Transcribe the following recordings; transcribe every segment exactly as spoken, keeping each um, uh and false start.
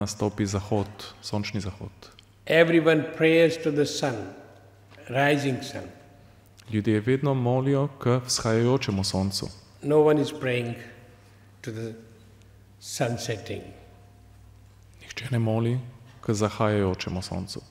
nastopi zahod, sončni zahod. Everyone prays to the sun, rising sun. Ljudje vedno molijo k vzhajajočemu soncu. No one is praying to the sun setting. Nihče ne moli k zahajajočemu soncu.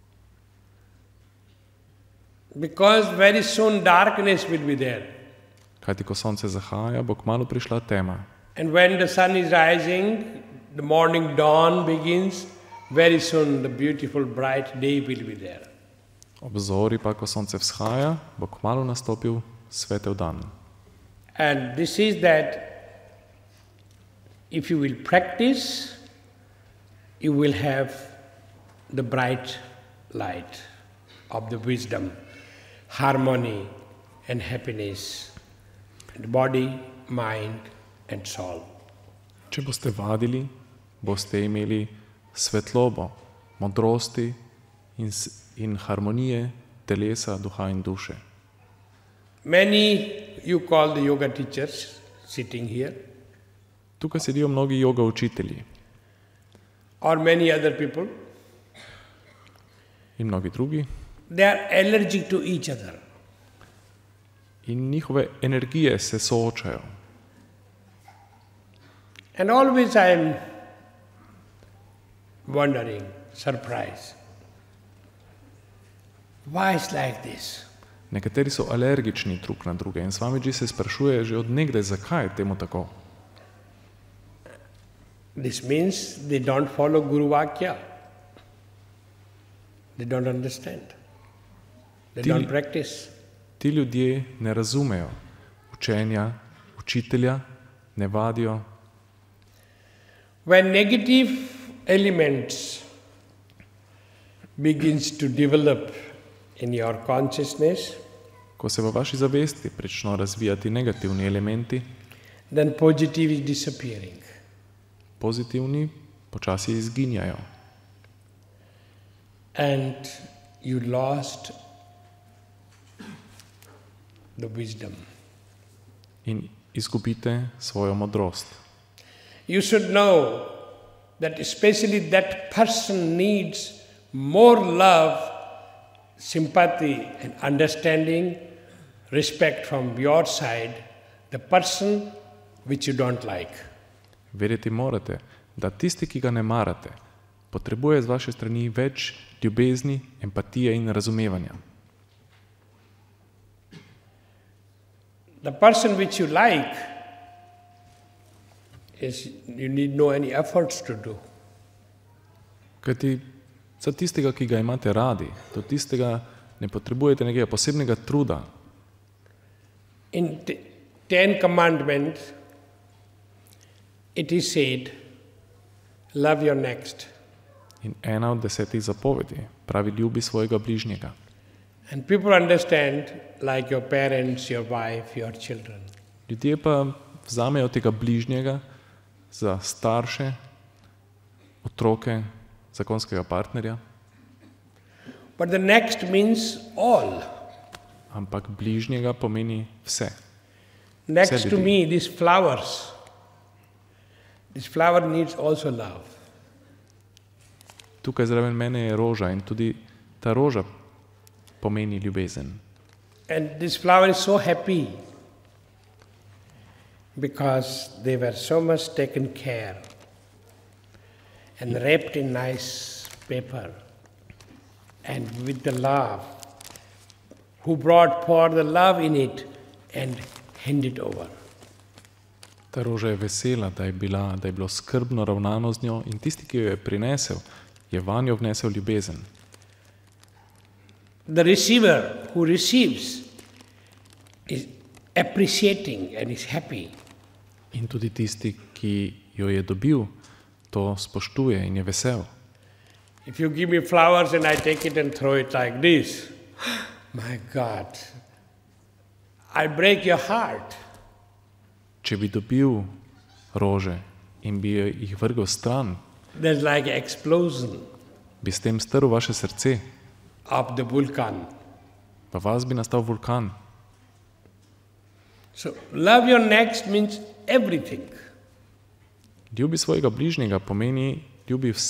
Because very soon darkness will be there. Kajti ko sonce zahaja, bo kmalu prišla tema. And when the sun is rising, the morning dawn begins, very soon the beautiful bright day will be there. Ob zori pa, ko sonce vzhaja, bo kmalu nastopil svetel dan. And this is that if you will practice, you will have the bright light of the wisdom, harmony and happiness, the body, mind and soul. Če boste vadili, boste imeli svetlobo, modrosti in, in harmonije telesa, duha in duše. Many you call the yoga teachers sitting here, Tukaj sedijo mnogi joga učitelji or many other people. in mnogi drugi They are allergic to each other. in njihove energije se soočajo. And always I am wondering, surprised, why is like this? Nekateri so alergični drug na druge in Swamiji se sprašuje že od nekdaj, zakaj je temu tako. This means they don't follow Guru Vakya. They don't understand. They Ti- don't practice. Ti ljudje ne razumejo učenja, učitelja, ne vadijo. When negative elements begins to develop in your consciousness, Ko se v vaši zavesti prečno razvijati negativni elementi, then positive is disappearing. pozitivni počasi izginjajo. And you lost the wisdom. In izgubite svojo modrost. You should know that especially that person needs more love, sympathy and understanding, respect from your side, the person which you don't like. Vedeti morate, da tisti, ki ga ne marate, potrebuje z vaše strani več ljubezni, empatije in razumevanja. The person which you like is you need no any efforts to do. Kajti za tistega, ki ga imate radi, do tistega ne potrebujete nekega posebnega truda. In t- Ten Commandments, it is said, love your next. In ena od desetih zapovedi pravi, ljubi svojega bližnjega. And people understand like your parents, your wife, your children. Ljudje pa vzamejo tega bližnjega za starše, otroke, zakonskega partnerja, But the next means all. ampak bližnjega pomeni vse. Next to ljudi. me, these flowers. This flower needs also love. Tukaj zraven mene je roža in tudi ta roža pomeni ljubezen. And this flower is so happy because they were so much taken care and wrapped in nice paper and with the love, who brought forth the love in it and hand it over. Ta roža je vesela, da je, bila, da je bilo skrbno ravnano z njo in tisti, ki jo je prinesel, je vanjo vnesel ljubezen. The receiver who receives is appreciating and is happy. In tudi tisti, ki jo je dobil, to spoštuje in je vesel. If you give me flowers and I take it and throw it like this, my God, I break your heart. Če bi dobil rože in bi jih vrgel stran, There's like an explosion bi s tem strl vaše srce, of the vulcan. v vas bi nastal vulkan. So love your next means everything. Ljubi svojega bližnjega pomeni ljubi